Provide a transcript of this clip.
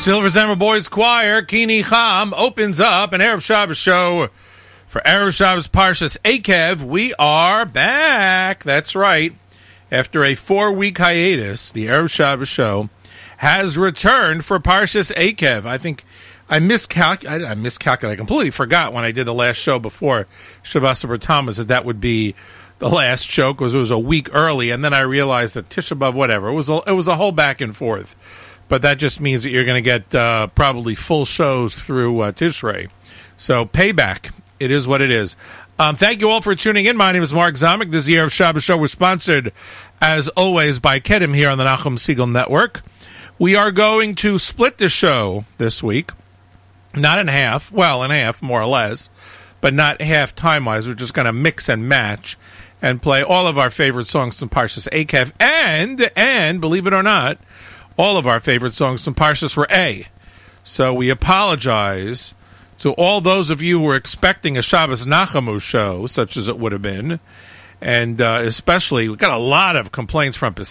Silver's Emerald Boys Choir, Kini Cham, opens up an Erev Shabbos show for Erev Shabbos Parshas Eikev. We are back. That's right. After a 4-week hiatus, the Erev Shabbos show has returned for Parshas Eikev. I think I miscalculated. I completely forgot when I did the last show before Shavas Bar Tammuz that would be the last show because it was a week early, and then I realized that Tisha B'Av, whatever. It was a whole back and forth. But that just means that you're going to get probably full shows through Tishrei. So payback. It is what it is. Thank you all for tuning in. My name is Mark Zamek. This year of Shabbos Show was sponsored, as always, by Kedem here on the Nachum Segal Network. We are going to split the show this week. Not in half. Well, in half, more or less. But not half time-wise. We're just going to mix and match and play all of our favorite songs from Parshas Eikev. And, believe it or not, all of our favorite songs from Parshas Re'eh. So we apologize to all those of you who were expecting a Shabbos Nachamu show, such as it would have been. And especially, we got a lot of complaints from